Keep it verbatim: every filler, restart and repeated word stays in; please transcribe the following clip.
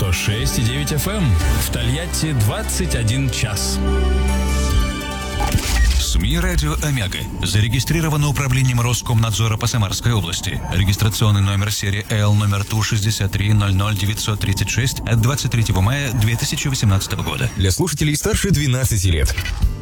сто шесть и девять эф эм. В Тольятти двадцать один час. СМИ «Радио Омега». Зарегистрировано управлением Роскомнадзора по Самарской области. Регистрационный номер серии Л номер Ту шестьдесят три ноль ноль девятьсот тридцать шесть от двадцать третьего мая две тысячи восемнадцатого года. Для слушателей старше двенадцати лет.